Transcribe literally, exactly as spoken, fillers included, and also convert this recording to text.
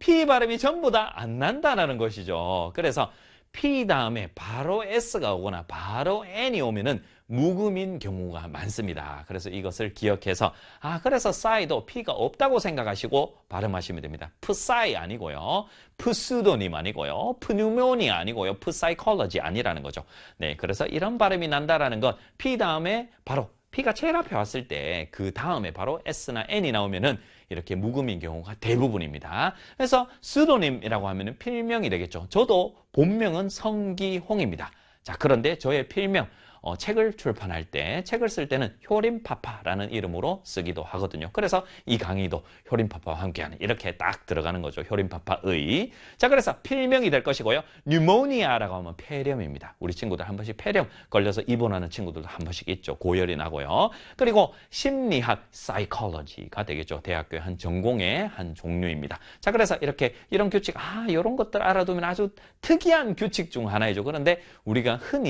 P 발음이 전부 다 안 난다라는 것이죠. 그래서 P 다음에 바로 S가 오거나 바로 N이 오면은 묵음인 경우가 많습니다. 그래서 이것을 기억해서 아 그래서 싸이도 P가 없다고 생각하시고 발음하시면 됩니다. 프사이 아니고요. 프수도님 아니고요. 프뉴모니 아니고요. 프사이콜로지 아니라는 거죠. 네, 그래서 이런 발음이 난다라는 건 P 다음에 바로 P가 제일 앞에 왔을 때 그 다음에 바로 S나 N이 나오면은 이렇게 묵음인 경우가 대부분입니다. 그래서 수도님이라고 하면은 필명이 되겠죠. 저도 본명은 성기홍입니다. 자, 그런데 저의 필명 어, 책을 출판할 때, 책을 쓸 때는 효림파파라는 이름으로 쓰기도 하거든요. 그래서 이 강의도 효림파파와 함께하는 이렇게 딱 들어가는 거죠. 효림파파의. 자, 그래서 필명이 될 것이고요. 뉴모니아라고 하면 폐렴입니다. 우리 친구들 한 번씩 폐렴 걸려서 입원하는 친구들도 한 번씩 있죠. 고열이 나고요. 그리고 심리학, 사이콜로지가 되겠죠. 대학교의 한 전공의 한 종류입니다. 자, 그래서 이렇게 이런 규칙, 아, 이런 것들 알아두면 아주 특이한 규칙 중 하나이죠. 그런데 우리가 흔히